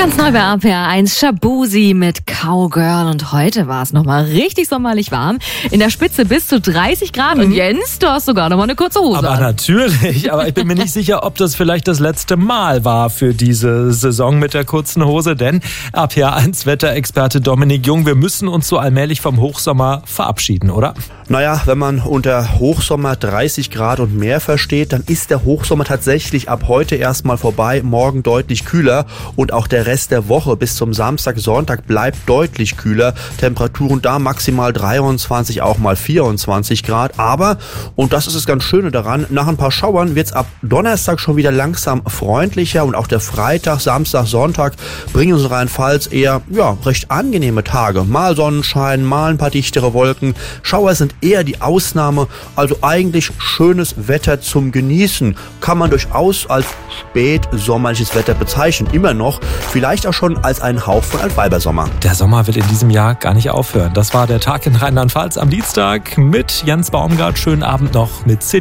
Ganz neu bei RPR1, Shaboozey mit Cowgirl. Und heute war es nochmal richtig sommerlich warm. In der Spitze bis zu 30 Grad. Und Jens, du hast sogar nochmal eine kurze Hose Aber an. natürlich. Aber ich bin mir nicht sicher, ob das vielleicht das letzte Mal war für diese Saison mit der kurzen Hose. Denn RPR1-Wetterexperte Dominik Jung, wir müssen uns so allmählich vom Hochsommer verabschieden, oder? Naja, wenn man unter Hochsommer 30 Grad und mehr versteht, dann ist der Hochsommer tatsächlich ab heute erstmal vorbei, morgen deutlich kühler und auch der Rest der Woche bis zum Samstag, Sonntag bleibt deutlich kühler. Temperaturen da maximal 23, auch mal 24 Grad. Aber, und das ist das ganz Schöne daran, nach ein paar Schauern wird es ab Donnerstag schon wieder langsam freundlicher und auch der Freitag, Samstag, Sonntag bringen uns in Rheinland-Pfalz eher recht angenehme Tage. Mal Sonnenschein, mal ein paar dichtere Wolken. Schauer sind eher die Ausnahme, also eigentlich schönes Wetter zum Genießen. Kann man durchaus als spätsommerliches Wetter bezeichnen. Immer noch, vielleicht auch schon als einen Hauch von Altweibersommer. Der Sommer will in diesem Jahr gar nicht aufhören. Das war der Tag in Rheinland-Pfalz am Dienstag mit Jens Baumgart. Schönen Abend noch mit City.